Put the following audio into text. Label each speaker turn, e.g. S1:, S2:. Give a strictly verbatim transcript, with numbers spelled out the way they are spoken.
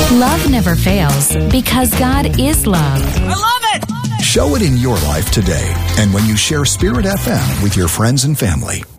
S1: Love never fails because God is love.
S2: I love it!
S3: Show it in your life today and when you share Spirit F M with your friends and family.